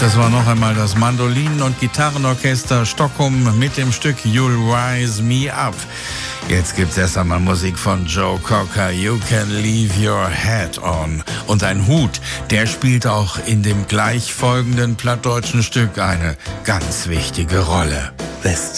Das war noch einmal das Mandolinen- und Gitarrenorchester Stockholm mit dem Stück You'll Rise Me Up. Jetzt gibt's erst einmal Musik von Joe Cocker, You Can Leave Your Hat On. Und ein Hut, der spielt auch in dem gleich folgenden plattdeutschen Stück eine ganz wichtige Rolle. West.